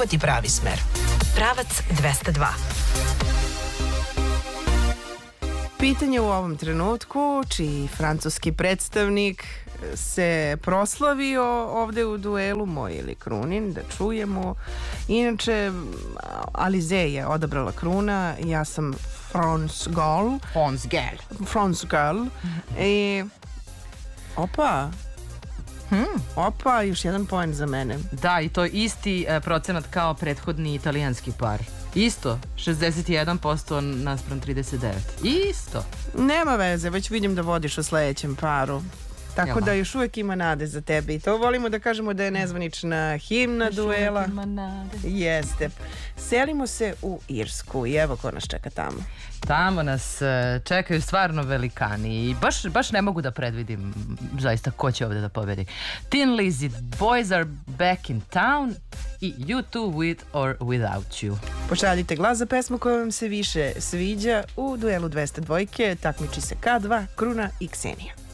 Evo ti pravi smer. Pravac 202. Pitanje u ovom trenutku, čiji francuski predstavnik se proslavio ovde u duelu, moj ili Krunin, da čujemo. Inače, Alize je odabrala Kruna, ja sam France Girl. I opa, još jedan poen za mene. Da, i to je isti procenat kao prethodni italijanski par. Isto, 61% naspram 39. Isto. Nema veze, već vidim da vodiš u sledećem paru. Tako da još uvijek ima nade za tebe. I to volimo da kažemo da je nezvanična himna duela. Još uvijek ima nade. Jeste. Selimo se u Irsku i evo ko nas čeka tamo. Tamo nas čekaju stvarno velikani i baš ne mogu da predvidim zaista ko će ovdje da pobedi. Thin Lizzy, Boys Are Back in Town i You Two With or Without You. Pošaljite glas za pesmu koja vam se više sviđa. U duelu 202 takmiči se K2, Kruna i Ksenija.